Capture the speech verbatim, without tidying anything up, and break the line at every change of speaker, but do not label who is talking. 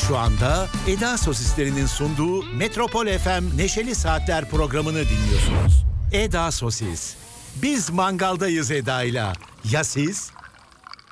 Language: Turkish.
Şu anda Eda Sosislerinin sunduğu Metropol F M Neşeli Saatler programını dinliyorsunuz. Eda Sosis. Biz mangaldayız Eda'yla. Ya siz?